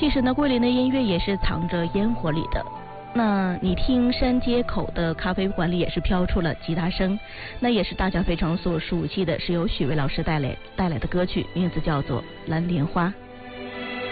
其实呢，桂林的音乐也是藏着烟火里的。那你听山街口的咖啡馆里也是飘出了吉他声，那也是大家非常所熟悉的，是由许巍老师带来的歌曲，名字叫做《蓝莲花》。